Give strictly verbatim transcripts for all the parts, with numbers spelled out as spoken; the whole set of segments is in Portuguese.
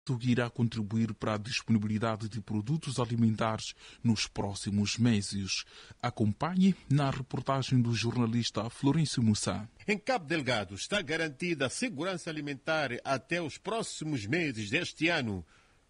que irá contribuir para a disponibilidade de produtos alimentares nos próximos meses. Acompanhe na reportagem do jornalista Florencio Mussa. Em Cabo Delgado está garantida a segurança alimentar até os próximos meses deste ano,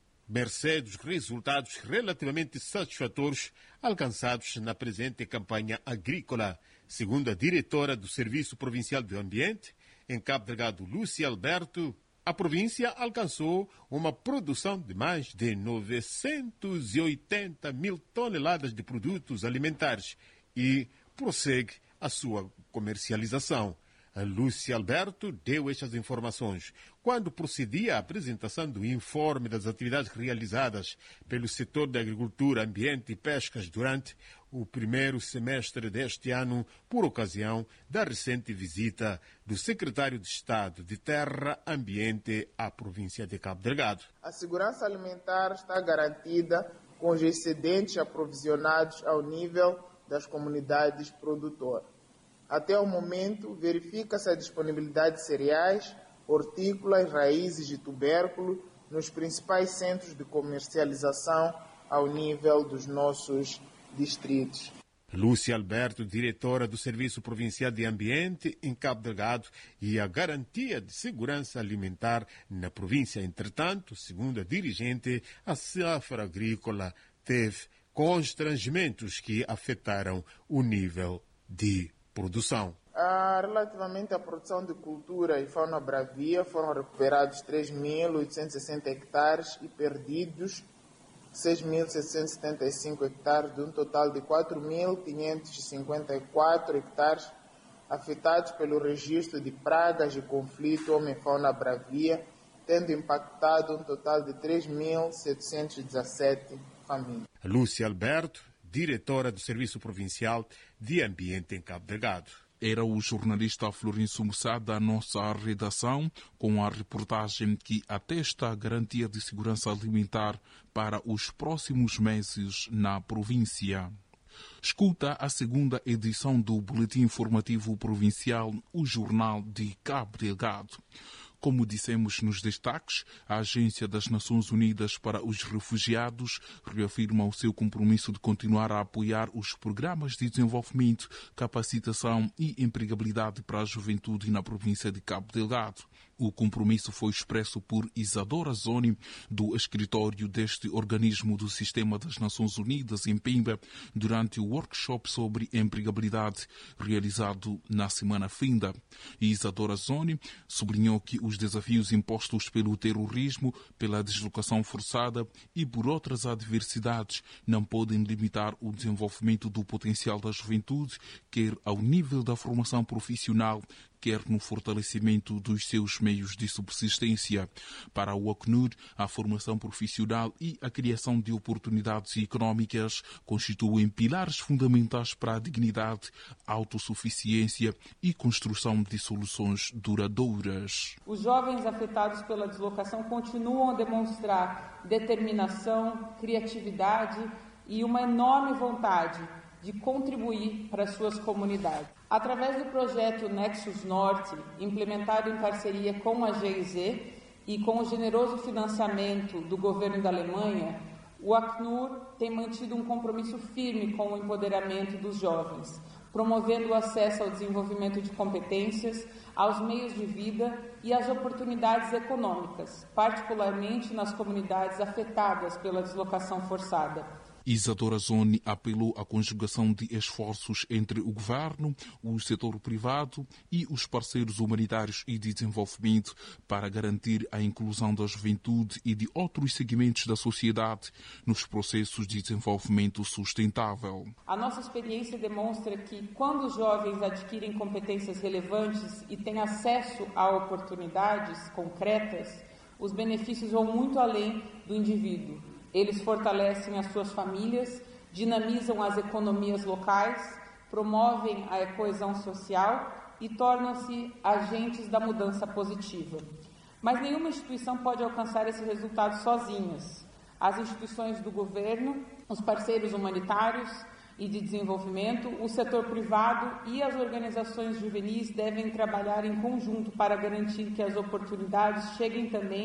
mercê dos resultados relativamente satisfatórios alcançados na presente campanha agrícola. Segundo a diretora do Serviço Provincial do Ambiente, em Cabo Delgado, Lúcia Alberto, a província alcançou uma produção de mais de novecentos e oitenta mil toneladas de produtos alimentares e prossegue a sua comercialização. A Lúcia Alberto deu estas informações quando procedia à apresentação do informe das atividades realizadas pelo setor da agricultura, ambiente e pescas durante o primeiro semestre deste ano, por ocasião da recente visita do secretário de Estado de Terra e Ambiente à província de Cabo Delgado. A segurança alimentar está garantida com os excedentes aprovisionados ao nível das comunidades produtoras. Até o momento, verifica-se a disponibilidade de cereais, hortícolas, raízes e tubérculo nos principais centros de comercialização ao nível dos nossos distritos. Lúcia Alberto, diretora do Serviço Provincial de Ambiente em Cabo Delgado, e a garantia de segurança alimentar na província. Entretanto, segundo a dirigente, a safra agrícola teve constrangimentos que afetaram o nível de produção. Ah, relativamente à produção de cultura e fauna bravia, foram recuperados três mil oitocentos e sessenta hectares e perdidos seis mil setecentos e setenta e cinco hectares, de um total de quatro mil quinhentos e cinquenta e quatro hectares afetados pelo registro de pragas e conflito homem-fauna bravia, tendo impactado um total de três mil setecentos e dezassete famílias. Lúcia Alberto, diretora do Serviço Provincial de Ambiente em Cabo Delgado. Era o jornalista Florencio Mussa da nossa redação, com a reportagem que atesta a garantia de segurança alimentar para os próximos meses na província. Escuta a segunda edição do Boletim Informativo Provincial, o Jornal de Cabo Delgado. Como dissemos nos destaques, a Agência das Nações Unidas para os Refugiados reafirma o seu compromisso de continuar a apoiar os programas de desenvolvimento, capacitação e empregabilidade para a juventude na província de Cabo Delgado. O compromisso foi expresso por Isadora Zoni, do escritório deste organismo do Sistema das Nações Unidas em Pemba, durante o workshop sobre empregabilidade realizado na semana finda. Isadora Zoni sublinhou que os desafios impostos pelo terrorismo, pela deslocação forçada e por outras adversidades não podem limitar o desenvolvimento do potencial da juventude, quer ao nível da formação profissional, quer no fortalecimento dos seus meios de subsistência. Para o Acnur, a formação profissional e a criação de oportunidades económicas constituem pilares fundamentais para a dignidade, autossuficiência e construção de soluções duradouras. Os jovens afetados pela deslocação continuam a demonstrar determinação, criatividade e uma enorme vontade de contribuir para as suas comunidades. Através do projeto Nexus Norte, implementado em parceria com a G I Z e com o generoso financiamento do governo da Alemanha, o Acnur tem mantido um compromisso firme com o empoderamento dos jovens, promovendo o acesso ao desenvolvimento de competências, aos meios de vida e às oportunidades econômicas, particularmente nas comunidades afetadas pela deslocação forçada. Isadora Zoni apelou à conjugação de esforços entre o governo, o setor privado e os parceiros humanitários e de desenvolvimento para garantir a inclusão da juventude e de outros segmentos da sociedade nos processos de desenvolvimento sustentável. A nossa experiência demonstra que quando os jovens adquirem competências relevantes e têm acesso a oportunidades concretas, os benefícios vão muito além do indivíduo. Eles fortalecem as suas famílias, dinamizam as economias locais, promovem a coesão social e tornam-se agentes da mudança positiva. Mas nenhuma instituição pode alcançar esse resultado sozinhas. As instituições do governo, os parceiros humanitários e de desenvolvimento, o setor privado e as organizações juvenis devem trabalhar em conjunto para garantir que as oportunidades cheguem também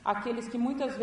aqueles que muitas vezes